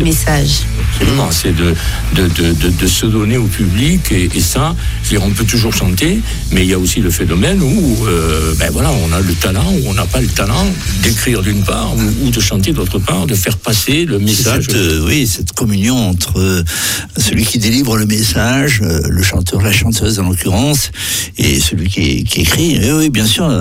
message. Absolument, c'est de se donner au public et ça, on peut toujours chanter, mais il y a aussi le phénomène où on a le talent ou on n'a pas le talent d'écrire d'une part ou de chanter d'autre part, de faire passer le message. Cette communion entre celui qui délivre le message, le chanteur, la chanteuse en l'occurrence, et celui qui écrit. Et oui, bien sûr,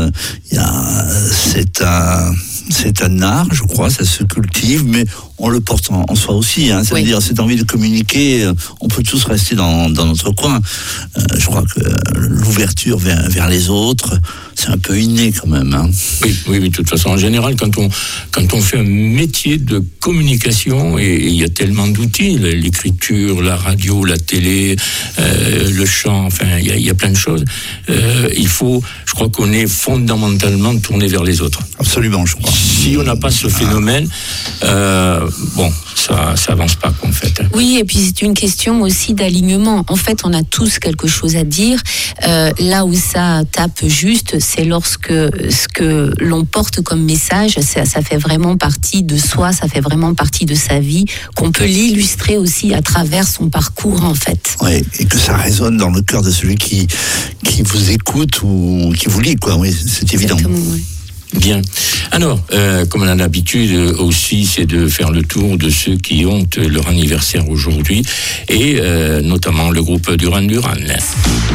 c'est un art, je crois, ça se cultive, mais on le porte en soi aussi. Ça veut dire cette envie de communiquer. On peut tous rester dans notre coin. Je crois que l'ouverture vers les autres, c'est un peu inné quand même. Oui, de toute façon, en général, quand on fait un métier de communication, et il y a tellement d'outils, l'écriture, la radio, la télé, le chant, enfin, il y a plein de choses. Je crois qu'on est fondamentalement tourné vers les autres. Absolument, je crois. Si on n'a pas ce phénomène, ça avance pas, en fait. Oui, et puis c'est une question aussi d'alignement. En fait, on a tous quelque chose à dire. Là où ça tape juste, c'est lorsque ce que l'on porte comme message, ça fait vraiment partie de soi, ça fait vraiment partie de sa vie, qu'on peut l'illustrer aussi à travers son parcours, en fait. Oui, et que ça résonne dans le cœur de celui qui vous écoute ou qui vous lit, quoi. Oui, c'est évident. Exactement, oui. Bien. Alors, comme on a l'habitude aussi, c'est de faire le tour de ceux qui ont leur anniversaire aujourd'hui, et notamment le groupe Duran Duran.